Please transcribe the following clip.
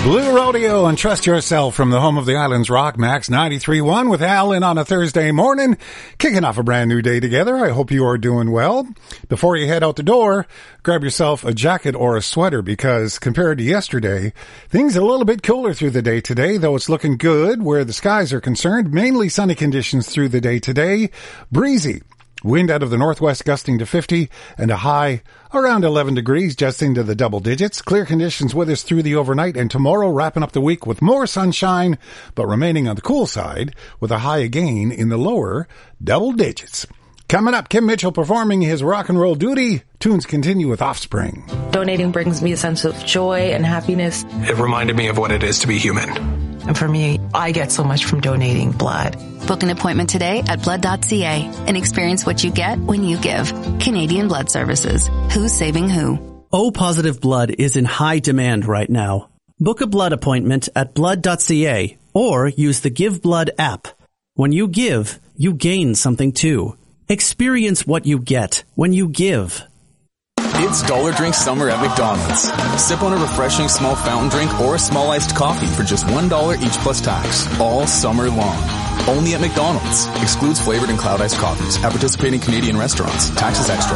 Blue Rodeo and Trust Yourself from the home of the island's rock, Max 93.1 with Alan on a Thursday morning, kicking off a brand new day together. I hope you are doing well. Before you head out the door, grab yourself a jacket or a sweater because compared to yesterday, things are a little bit cooler through the day today, though it's looking good where the skies are concerned. Mainly sunny conditions through the day today. Breezy. Wind out of the northwest gusting to 50 and a high around 11 degrees, just into the double digits. Clear conditions with us through the overnight and tomorrow wrapping up the week with more sunshine, but remaining on the cool side with a high again in the lower double digits. Coming up, Kim Mitchell performing his rock and roll duty. Tunes continue with Offspring. Donating brings me a sense of joy and happiness. It reminded me of what it is to be human. And for me, I get so much from donating blood. Book an appointment today at blood.ca and experience what you get when you give. Canadian Blood Services. Who's saving who? O-positive blood is in high demand right now. Book a blood appointment at blood.ca or use the Give Blood app. When you give, you gain something too. Experience what you get when you give. It's Dollar Drink Summer at McDonald's. Sip on a refreshing small fountain drink or a small iced coffee for just $1 each plus tax, all summer long. Only at McDonald's. Excludes flavored and cloud iced coffees at participating Canadian restaurants. Taxes extra.